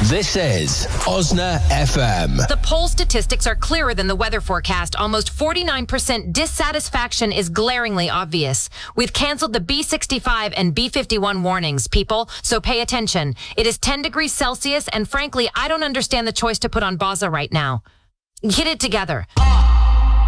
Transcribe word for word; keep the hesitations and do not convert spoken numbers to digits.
This is Osna F M. The poll statistics are clearer than the weather forecast. Almost forty-nine percent dissatisfaction is glaringly obvious. We've canceled the B sixty-five and B fifty-one warnings, people, so pay attention. It is ten degrees Celsius, and frankly, I don't understand the choice to put on Baza right now. Get it together.